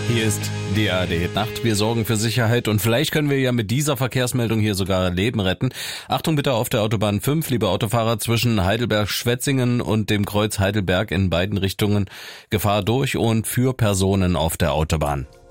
Hier ist die ARD-Nacht. Wir sorgen für Sicherheit und vielleicht können wir ja mit dieser Verkehrsmeldung hier sogar Leben retten. Achtung bitte auf der Autobahn 5, liebe Autofahrer, zwischen Heidelberg-Schwetzingen und dem Kreuz Heidelberg in beiden Richtungen. Gefahr durch und für Personen auf der Autobahn.